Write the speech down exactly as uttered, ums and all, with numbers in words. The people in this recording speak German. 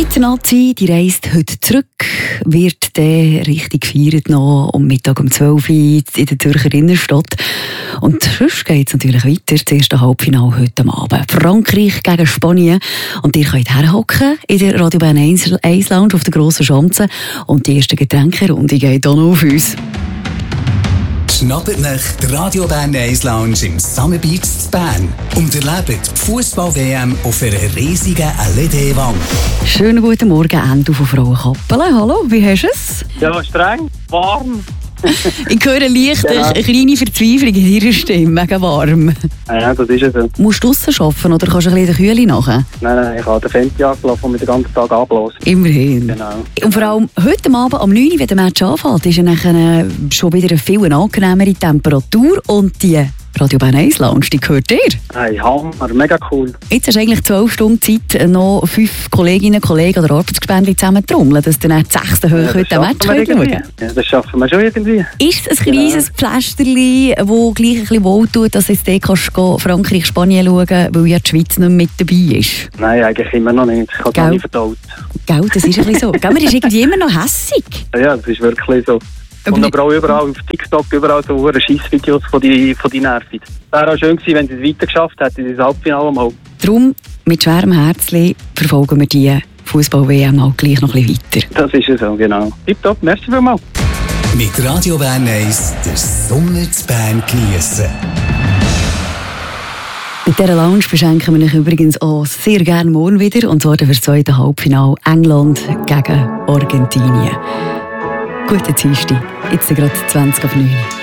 Schweizer Nazi, die reist heute zurück, wird dann richtig gefeiert noch um Mittag um zwölf Uhr in der Zürcher Innenstadt. Und sonst geht es natürlich weiter. Das erste Halbfinale heute Abend. Frankreich gegen Spanien. Und ihr könnt herhocken in der Radio Bern eins Lounge auf der grossen Schanze. Und die erste Getränkerunde geht auch noch auf uns. Schnappt nach der Radio Bern eins Lounge im Summer Beach in Bern und erlebt die Fußball-W M auf einer riesigen L E D-Wand. Schönen guten Morgen, Endo von Frau Kappelen. Hallo, wie hast du es? Ja, streng, warm. Ich höre leicht Genau. eine kleine Verzweiflung in deiner Stimme, mega warm. Ja, das ist es. So. Musst du draussen arbeiten oder kannst du ein bisschen in der Kühle nachher? Nein, nein, ich habe den Fenster angelassen und mich den ganzen Tag ablassen. Immerhin. Genau. Und vor allem heute Abend um neun Uhr, wenn der Match anfängt, ist ja nachher schon wieder eine viel angenehmere Temperatur und die Radio Bern eins Lounge, die gehört dir. Hey, Hammer, mega cool. Jetzt hast du eigentlich zwölf Stunden Zeit, noch fünf Kolleginnen, Kollegen oder Arbeitsgespendli zusammen zu trommeln, dass du dann die sechste Höhe Ja, heute das Match schaffen wir schauen irgendwie. Ja, das schaffen wir schon irgendwie. Ist es ein kleines Pflasterli, das gleich ein bisschen wohl tut, dass du jetzt dort kannst gehen, Frankreich, Spanien schauen, weil ja die Schweiz nicht mehr mit dabei ist? Nein, eigentlich immer noch nicht. Ich habe Gell? gar nicht verdaut. Gell, das ist ein bisschen so. Gell, man ist irgendwie immer noch hässig. Ja, das ist wirklich so. Aber Und nicht- aber auch überall auf TikTok, überall so hure Scheissvideos von die, von die Nerven. Wäre auch schön gewesen, wenn sie es weiter geschafft hätten, in das Halbfinale mal. Darum, mit schwerem Herzchen, verfolgen wir die Fußball-W M auch gleich noch ein bisschen weiter. Das ist es so, genau. Tipptopp, merci vielmals. Mit Radio Bern eins den Sommer zu Bern geniessen. Mit dieser Lounge beschenken wir euch übrigens auch sehr gerne morgen wieder, und zwar für das zweite Halbfinale England gegen Argentinien. Guten Dienstag, jetzt gerade zwanzig auf neun.